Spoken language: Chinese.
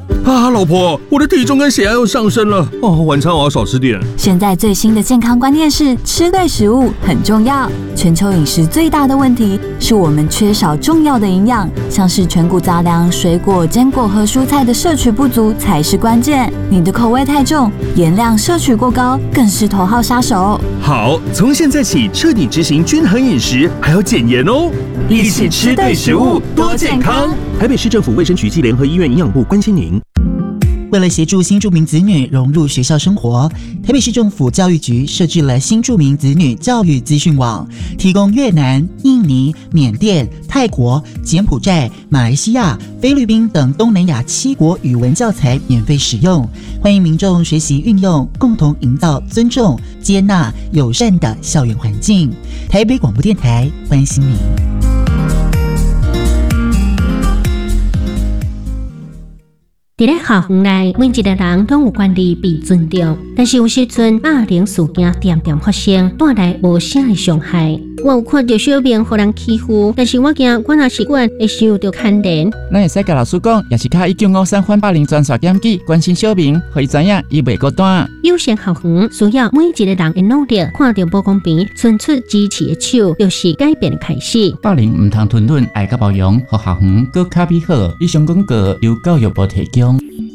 啊，老婆，我的体重跟血压又上升了哦，晚餐我要少吃点。 现在最新的健康观念是吃对食物很重要。全球饮食最大的问题是我们缺少重要的营养，像是全谷杂粮、水果、坚果和蔬菜的摄取不足才是关键。你的口味太重，盐量摄取过高，更是头号杀手。 好，从现在起彻底执行均衡饮食，还要减盐哦。一起吃对食物，多健康。台北市政府卫生局暨联合医院营养部关心您。 为了协助新住民子女融入学校生活，台北市政府教育局设置了新住民子女教育资讯网，提供越南、印尼、缅甸、泰国、柬埔寨、马来西亚、菲律宾等东南亚7国语文教材免费使用，欢迎民众学习运用，共同营造尊重、接纳、友善的校园环境。台北广播电台关心您。 在校园内，每一个人都有权利被尊重，但是有时阵霸凌事件渐渐发生，带来无声的伤害。我有看到小明被人欺负，但是我惊我若是管会受到牵连。 咱会使甲老师讲，也是靠193反霸凌专线检举，关心小明，互伊知影伊袂孤单。 友善校园需要每一个人的努力，看到不公平，伸出支持的手，就是改变的开始。 霸凌唔通吞忍，爱甲包容，互校园更较美好。以上广告由教育部提供。